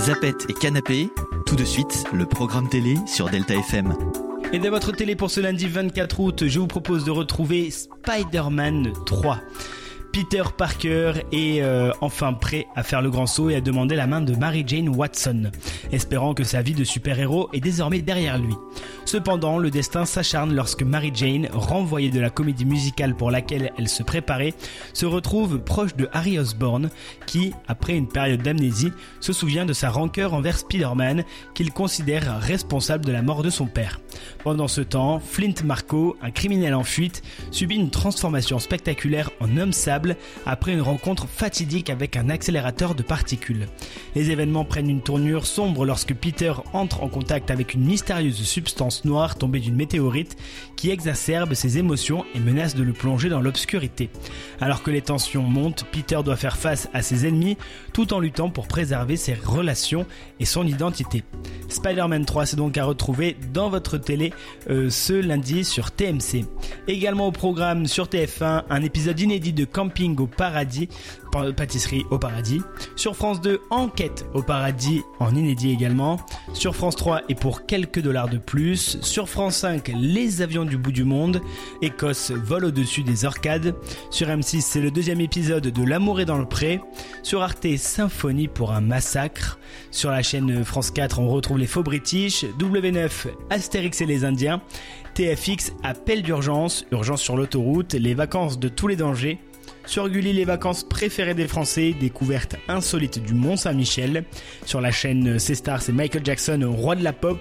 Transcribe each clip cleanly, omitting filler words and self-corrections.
Zapettes et canapé, tout de suite, le programme télé sur Delta FM. Et dans votre télé pour ce lundi 24 août, je vous propose de retrouver Spider-Man 3. Peter Parker est enfin prêt à faire le grand saut et à demander la main de Mary Jane Watson, espérant que sa vie de super-héros est désormais derrière lui. Cependant, le destin s'acharne lorsque Mary Jane, renvoyée de la comédie musicale pour laquelle elle se préparait, se retrouve proche de Harry Osborn, qui, après une période d'amnésie, se souvient de sa rancœur envers Spider-Man, qu'il considère responsable de la mort de son père. Pendant ce temps, Flint Marko, un criminel en fuite, subit une transformation spectaculaire en homme sable après une rencontre fatidique avec un accélérateur de particules. Les événements prennent une tournure sombre lorsque Peter entre en contact avec une mystérieuse substance noire tombée d'une météorite qui exacerbe ses émotions et menace de le plonger dans l'obscurité. Alors que les tensions montent, Peter doit faire face à ses ennemis tout en luttant pour préserver ses relations et son identité. Spider-Man 3, c'est donc à retrouver dans votre télé ce lundi sur TMC. Également au programme sur TF1, un épisode inédit de Camping au paradis, pâtisserie au paradis. Sur France 2, Enquête au paradis en inédit également. Sur France 3 et pour quelques dollars de plus. Sur France 5, Les avions du bout du monde. Écosse vole au-dessus des orcades. Sur M6, c'est le deuxième épisode de L'amour est dans le pré. Sur Arte, Symphonie pour un massacre. Sur la chaîne France 4, on retrouve les faux british. W9, Astérix et les Indiens. TFX, Appel d'urgence, urgence sur l'autoroute, les vacances de tous les dangers. Sur Gulli, les vacances préférées des Français, découverte insolite du Mont-Saint-Michel. Sur la chaîne C-Star, c'est Michael Jackson, roi de la pop.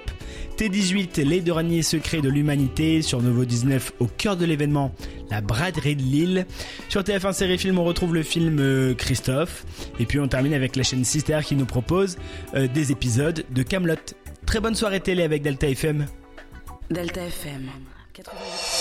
T18, les derniers secrets de l'humanité. Sur Novo 19, au cœur de l'événement, la braderie de Lille. Sur TF1 Série Film, on retrouve le film Christophe. Et puis on termine avec la chaîne Sister qui nous propose des épisodes de Kaamelott. Très bonne soirée télé avec Delta FM. Delta FM 88.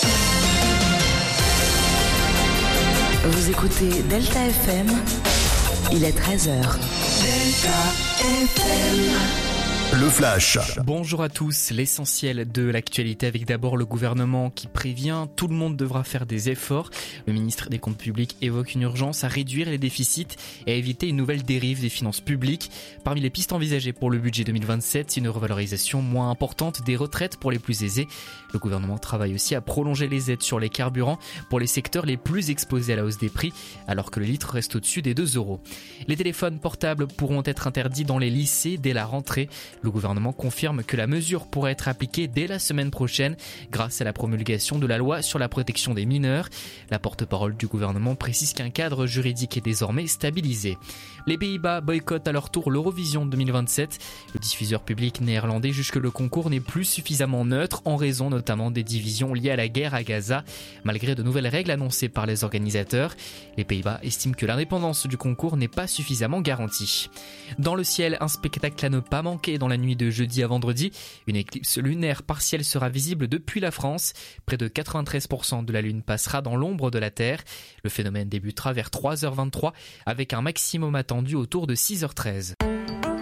Vous écoutez Delta FM, il est 13h. Delta FM. Le Flash. Bonjour à tous, l'essentiel de l'actualité avec d'abord le gouvernement qui prévient, tout le monde devra faire des efforts. Le ministre des Comptes publics évoque une urgence à réduire les déficits et à éviter une nouvelle dérive des finances publiques. Parmi les pistes envisagées pour le budget 2027, c'est une revalorisation moins importante des retraites pour les plus aisés. Le gouvernement travaille aussi à prolonger les aides sur les carburants pour les secteurs les plus exposés à la hausse des prix, alors que le litre reste au-dessus des 2 €. Les téléphones portables pourront être interdits dans les lycées dès la rentrée. Le gouvernement confirme que la mesure pourrait être appliquée dès la semaine prochaine grâce à la promulgation de la loi sur la protection des mineurs. La porte-parole du gouvernement précise qu'un cadre juridique est désormais stabilisé. Les Pays-Bas boycottent à leur tour l'Eurovision 2027. Le diffuseur public néerlandais juge que le concours n'est plus suffisamment neutre en raison notamment des divisions liées à la guerre à Gaza. Malgré de nouvelles règles annoncées par les organisateurs, les Pays-Bas estiment que l'indépendance du concours n'est pas suffisamment garantie. Dans le ciel, un spectacle à ne pas manquer dans la nuit de jeudi à vendredi. Une éclipse lunaire partielle sera visible depuis la France. Près de 93% de la Lune passera dans l'ombre de la Terre. Le phénomène débutera vers 3h23 avec un maximum attendu autour de 6h13.